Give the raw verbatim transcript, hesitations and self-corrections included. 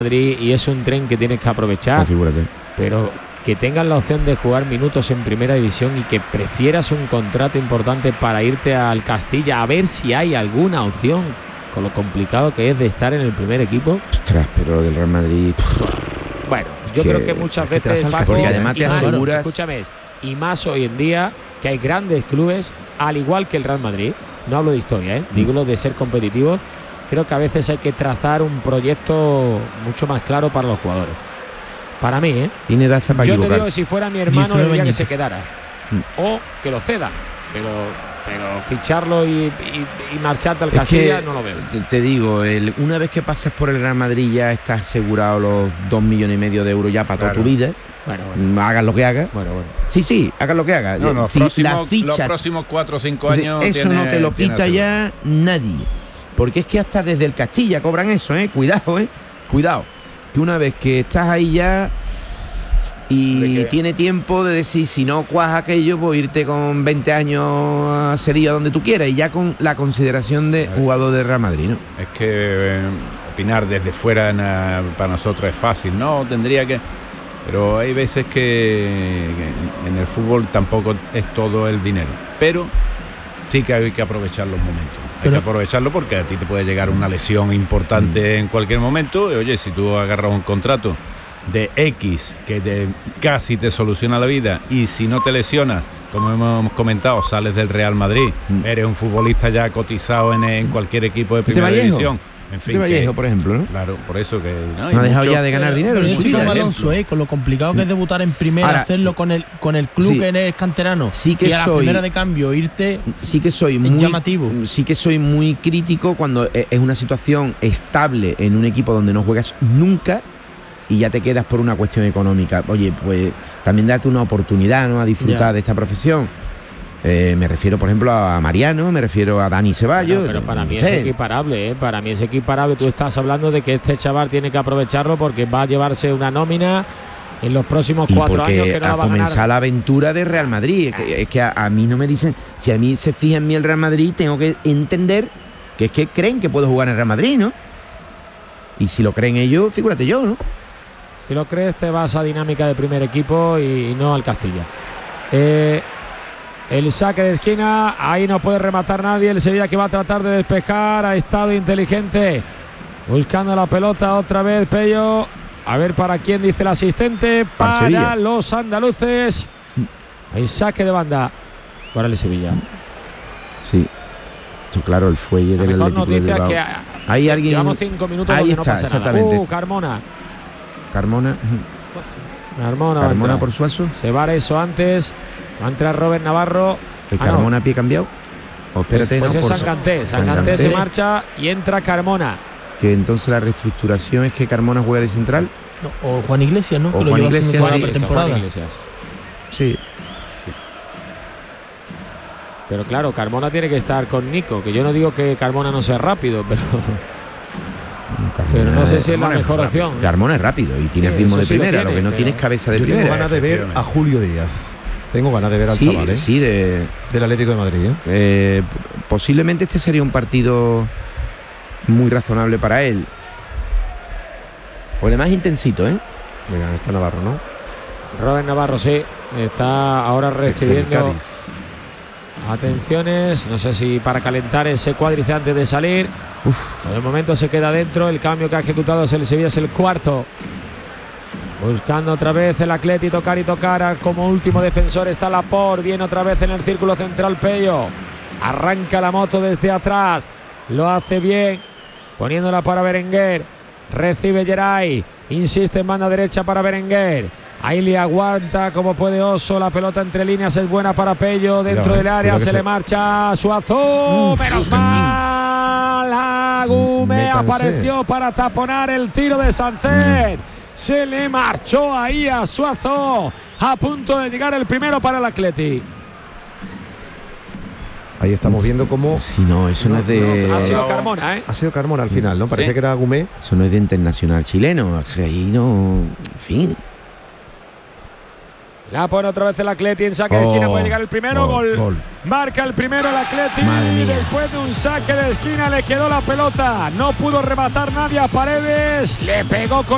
Madrid y es un tren que tienes que aprovechar, Figúrate. pero que tengas la opción de jugar minutos en primera división y que prefieras un contrato importante para irte al Castilla a ver si hay alguna opción, con lo complicado que es de estar en el primer equipo. Ostras, pero lo del Real Madrid. Bueno, yo que, creo que muchas es que veces, Paco, Paco, porque además te más, aseguras. escúchame, y más hoy en día que hay grandes clubes, al igual que el Real Madrid, no hablo de historia, ¿eh? digo lo de ser competitivos. Creo que a veces hay que trazar un proyecto mucho más claro para los jugadores. Para mí, ¿eh? Tiene edad hasta para Yo te equivocarse. digo que si fuera mi hermano le diría que se quedara. Mm. O que lo ceda. Pero, pero ficharlo y, y, y marcharte al Es Castilla que, no lo veo. Te, te digo, el, una vez que pases por el Real Madrid ya estás asegurado los dos millones y medio de euros ya para Claro. toda tu vida. Bueno, bueno. Hagas lo que hagas. Bueno, bueno. Sí, sí, hagas lo que hagas. No, no, Si próximo- las fichas, los próximos cuatro o cinco pues, años. eso tiene, no te lo tiene quita ya nadie. Porque es que hasta desde el Castilla cobran eso, ¿eh? Cuidado, ¿eh? Cuidado. Que una vez que estás ahí ya y ¿De qué? tiene tiempo de decir, si no cuaja aquello, pues irte con veinte años a Sevilla donde tú quieras y ya con la consideración de Claro. jugador de Real Madrid, ¿no? Es que eh, opinar desde fuera na- para nosotros es fácil, ¿no? Tendría que... Pero hay veces que, que en el fútbol tampoco es todo el dinero. Pero sí que hay que aprovechar los momentos. Hay Pero- que aprovecharlo porque a ti te puede llegar una lesión importante en cualquier momento. Y, oye, si tú agarras un contrato de X que te, casi te soluciona la vida y si no te lesionas, como hemos comentado, sales del Real Madrid, Mm. eres un futbolista ya cotizado en, en cualquier equipo de Este primera Vallejo. división. En fin, Este que- Vallejo, por ejemplo, ¿no? claro, por eso que no, No ha hay dejado mucho- ya de ganar dinero Pero en yo su estoy vida. con ¿eh? Alonso, eh, con lo complicado que es debutar en primera, Ahora, hacerlo con el con el club sí. que eres canterano. Sí que y a la soy- primera de cambio irte. Sí que soy Es muy llamativo. Sí que soy muy crítico cuando e- es una situación estable en un equipo donde no juegas nunca y ya te quedas por una cuestión económica. Oye, pues también date una oportunidad, ¿no? A disfrutar Ya. de esta profesión. Eh, me refiero, por ejemplo, a Mariano, me refiero a Dani Ceballos. Pero, pero para mí no es sé. equiparable, ¿eh? Para mí es equiparable. Tú estás hablando de que este chaval tiene que aprovecharlo porque va a llevarse una nómina en los próximos Y cuatro años porque que no a la va a comenzar ganar. la aventura de Real Madrid. Es que, es que a, a mí no me dicen, si a mí se fija en mí el Real Madrid, tengo que entender que es que creen que puedo jugar en el Real Madrid, ¿no? Y si lo creen ellos, figúrate yo, ¿no? Si lo crees, te vas a dinámica de primer equipo y, y no al Castilla. Eh, el saque de esquina, ahí no puede rematar nadie. El Sevilla que va a tratar de despejar, ha estado inteligente, buscando la pelota otra vez, Pello. A ver para quién dice el asistente. Para Para Sevilla. los andaluces. Hay saque de banda para el Sevilla. Sí. Esto, claro, el fuelle La del mejor Atlético de noticia es Bilbao. que a- Hay alguien- llevamos cinco minutos ahí donde no está, pasa nada. exactamente. Uh, Carmona. Carmona. Carmona, va a Carmona entrar. por Suazo. Se va eso antes. Va a entrar Robert Navarro. El Ah, no. Carmona a pie cambiado. O Pues, espérate, pues no, es por- Sanganté. San Sanganté se Ganté. marcha y entra Carmona. Que entonces la reestructuración es que Carmona juega de central. No, o Juan Iglesias, ¿no? O que lo Juan lleva Iglesias, haciendo toda sí, la Eso, Juan pretemporada. Iglesias. Sí. Pero claro, Carmona tiene que estar con Nico. Que yo no digo que Carmona no sea rápido, pero, pero no sé si es la Carmona es mejor rápido. opción. Carmona es rápido y tiene Sí, ritmo eso de sí lo primera. Lo, tiene, que no pero- tiene es cabeza de Yo tengo primera. ganas de ver a efectivamente. Julio Díaz. Tengo ganas de ver al Sí, chaval, ¿eh? sí, de, Del Atlético de Madrid, ¿eh? eh, posiblemente este sería un partido muy razonable para él. Por demás intensito, ¿eh? Mira, está Navarro, ¿no? Robert Navarro, sí. Está ahora Este del recibiendo Cádiz. atenciones. No sé si para calentar ese cuádriceps antes de salir. Por el momento se queda dentro. El cambio que ha ejecutado es el Sevilla, es el cuarto. Buscando otra vez el Atleti, tocar y tocar. Como último defensor está Laporte. Viene otra vez en el círculo central Pello. Arranca la moto desde atrás. Lo hace bien. Poniéndola para Berenguer. Recibe Geray. Insiste en banda derecha para Berenguer. Ahí le aguanta como puede Oso. La pelota entre líneas es buena para Pello. Dentro Cuidado, del eh, área cuidado que se se- le marcha Suazo. Uf, Menos Uf, mal. Agume Me cansé. apareció para taponar el tiro de Sancet. Se le marchó ahí a Suazo. A punto de llegar el primero para el Atleti. Ahí estamos viendo cómo Si no, eso no, es de. Ha sido no. Carmona, ¿eh? ha sido Carmona al final, ¿no? Parece Sí. que era Agumé. Eso no es de internacional chileno. es que Ahí no. En fin. La pone otra vez el Atleti en saque de esquina. Oh, Puede llegar el primero. gol, Gol. gol. Marca el primero el Atleti. Madre mía. Después de un saque de esquina le quedó la pelota. No pudo rematar nadie a Paredes. Le pegó con